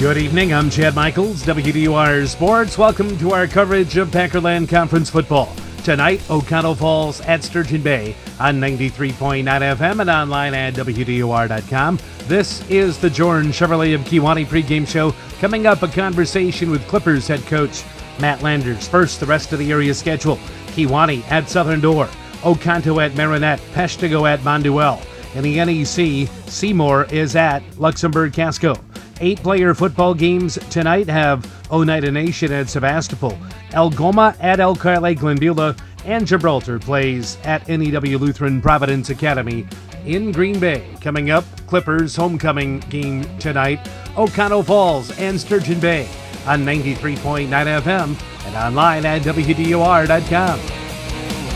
Good evening, I'm Chad Michaels, WDUR Sports. Welcome to our coverage of Packerland Conference football. Tonight, O'Connell Falls at Sturgeon Bay on 93.9 FM and online at WDUR.com. This is the Jordan Chevrolet of Kewanee pregame show. Coming up, a conversation with Clippers head coach Matt Landers. First, the rest of the area schedule. Kewanee at Southern Door, Oconto at Marinette, Peshtigo at Bonduelle. In the NEC, Seymour is at Luxembourg Casco. 8-player football games tonight have Oneida Nation at Sebastopol, Algoma at Elkhart Lake Glenbeulah, and Gibraltar plays at NEW Lutheran Providence Academy in Green Bay. Coming up, Clippers homecoming game tonight, O'Connell Falls and Sturgeon Bay on 93.9 FM and online at WDUR.com.